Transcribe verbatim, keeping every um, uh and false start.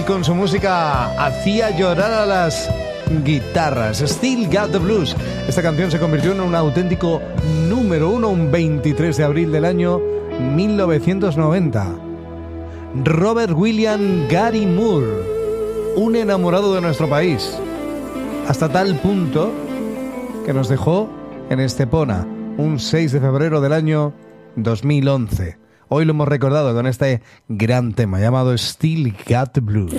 con su música hacía llorar a las guitarras. Still Got the Blues. Esta canción se convirtió en un auténtico número uno un veintitrés de abril del año mil novecientos noventa. Robert William Gary Moore, un enamorado de nuestro país, hasta tal punto que nos dejó en Estepona un seis de febrero del año dos mil once. Hoy lo hemos recordado con este gran tema llamado Still Got the Blues.